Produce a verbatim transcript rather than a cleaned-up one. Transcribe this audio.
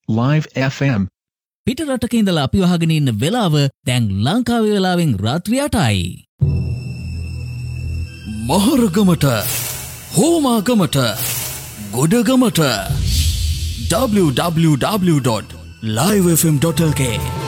live F M. පිටරටක ඉඳලා අපි වහගෙන ඉන්න වෙලාව දැන් ලංකාවේ වෙලාවෙන් රාත්‍රී අටයි. මහරගමට හෝමාගමට ගොඩගමට w w w dot live f m dot l k